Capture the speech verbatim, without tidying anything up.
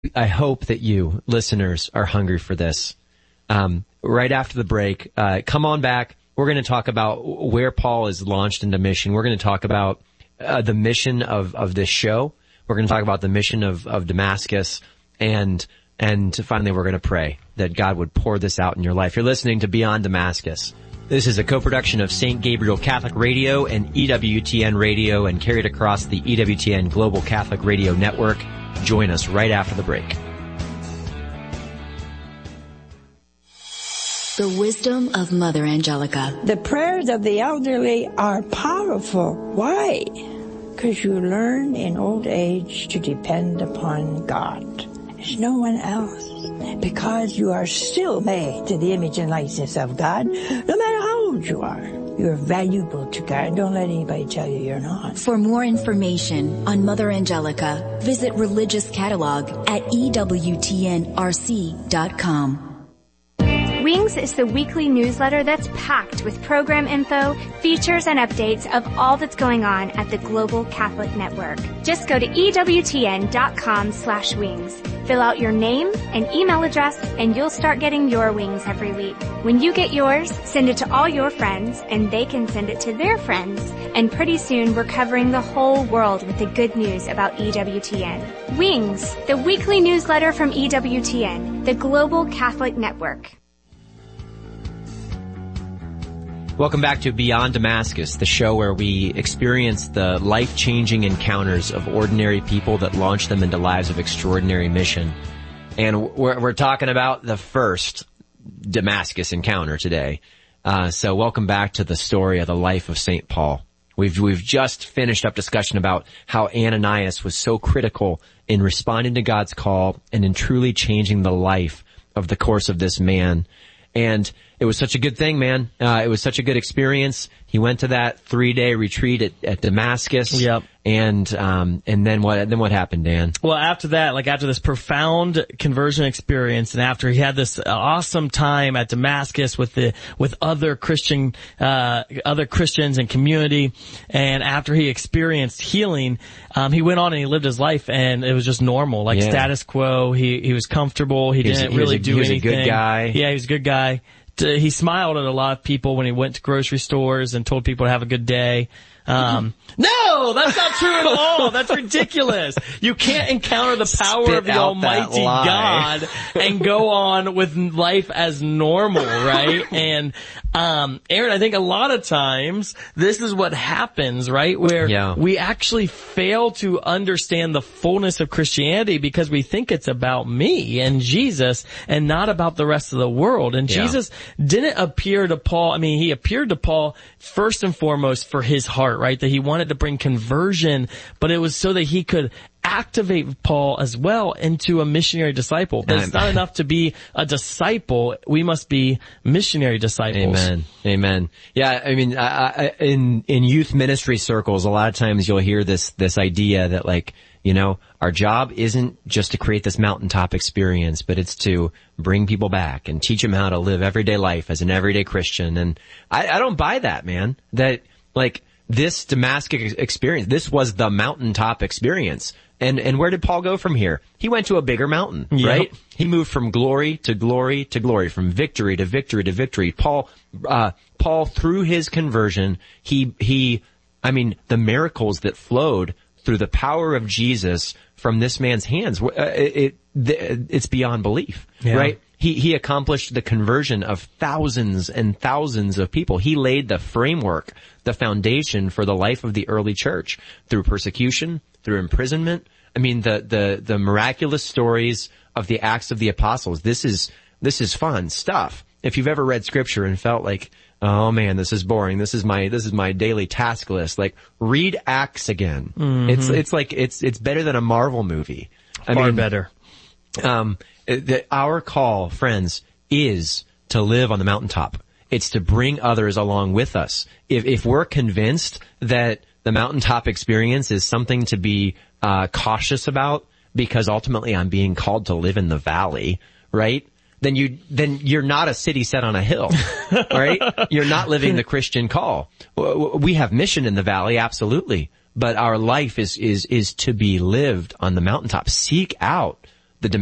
I hope that you, listeners, are hungry for this. Um, right after the break, uh, come on back. We're going to talk about where Paul is launched into mission. We're going to talk about uh, the mission of, of this show. We're going to talk about the mission of, of Damascus. And, and finally, we're going to pray that God would pour this out in your life. You're listening to Beyond Damascus. This is a co-production of Saint Gabriel Catholic Radio and E W T N Radio and carried across the E W T N Global Catholic Radio Network. Join us right after the break. The wisdom of Mother Angelica. The prayers of the elderly are powerful. Why? Because you learn in old age to depend upon God. There's no one else. Because you are still made to the image and likeness of God, no matter how old you are. You're valuable to God. Don't let anybody tell you you're not. For more information on Mother Angelica, visit Religious Catalog at E W T N R C dot com. Wings is the weekly newsletter that's packed with program info, features, and updates of all that's going on at the Global Catholic Network. Just go to E W T N dot com slash wings. Fill out your name and email address, and you'll start getting your wings every week. When you get yours, send it to all your friends, and they can send it to their friends. And pretty soon, we're covering the whole world with the good news about E W T N. Wings, the weekly newsletter from E W T N, the Global Catholic Network. Welcome back to Beyond Damascus, the show where we experience the life-changing encounters of ordinary people that launch them into lives of extraordinary mission. And we're, we're talking about the first Damascus encounter today. Uh, so welcome back to the story of the life of Saint Paul. We've, we've just finished up discussion about how Ananias was so critical in responding to God's call and in truly changing the life of the course of this man. And it was such a good thing, man. Uh, it was such a good experience. He went to that three-day retreat at, at Damascus. Yep. And, um, and then what, then what happened, Dan? Well, after that, like after this profound conversion experience and after he had this awesome time at Damascus with the, with other Christian, uh, other Christians and community, and after he experienced healing, um, he went on and he lived his life and it was just normal, like yeah. status quo. He, he was comfortable. He, he didn't was, really he was a, do he was anything. He was a good guy. Yeah, he was a good guy. He smiled at a lot of people when he went to grocery stores and told people to have a good day. Um, no, that's not true at all. That's ridiculous. You can't encounter the power Spit of the out Almighty God and go on with life as normal, right? And, um, Aaron, I think a lot of times this is what happens, right? Where yeah. we actually fail to understand the fullness of Christianity because we think it's about me and Jesus and not about the rest of the world. And yeah. Jesus didn't appear to Paul. I mean, he appeared to Paul first and foremost for his heart, right? That he wanted to bring conversion, but it was so that he could activate Paul as well into a missionary disciple. But it's not enough to be a disciple. We must be missionary disciples. Amen. Amen. Yeah, I mean, I, I, in, in youth ministry circles, a lot of times you'll hear this, this idea that like, you know, our job isn't just to create this mountaintop experience, but it's to bring people back and teach them how to live everyday life as an everyday Christian. And I, I don't buy that, man. That, like, this Damascus experience, this was the mountaintop experience. And, and where did Paul go from here? He went to a bigger mountain, yep. right? He moved from glory to glory to glory, from victory to victory to victory. Paul, uh, Paul, through his conversion, he, he, I mean, the miracles that flowed through the power of Jesus from this man's hands, it, it it's beyond belief, yeah. right? He, he accomplished the conversion of thousands and thousands of people. He laid the framework, the foundation for the life of the early church through persecution, through imprisonment. I mean, the, the, the miraculous stories of the Acts of the Apostles. This is, this is fun stuff. If you've ever read scripture and felt like, oh man, this is boring. This is my, this is my daily task list. Like, read Acts again. Mm-hmm. It's, it's like, it's, it's better than a Marvel movie. I Far mean, better. Um, the, our call, friends, is to live on the mountaintop. It's to bring others along with us. If, if we're convinced that the mountaintop experience is something to be, uh, cautious about because ultimately I'm being called to live in the valley, right? Then you, then you're not a city set on a hill, right? You're not living the Christian call. We have mission in the valley, absolutely. But our life is, is, is to be lived on the mountaintop. Seek out